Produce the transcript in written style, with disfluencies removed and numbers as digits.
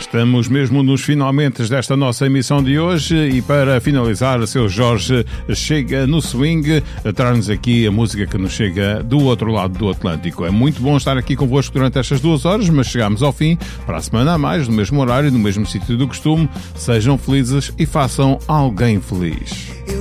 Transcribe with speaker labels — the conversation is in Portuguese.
Speaker 1: Estamos mesmo nos finalmente desta nossa emissão de hoje e para finalizar, o Seu Jorge chega no swing, traz-nos aqui a música que nos chega do outro lado do Atlântico. É muito bom estar aqui convosco durante estas 2 horas, mas chegamos ao fim. Para a semana a mais, no mesmo horário, no mesmo sítio do costume. Sejam felizes e façam alguém feliz.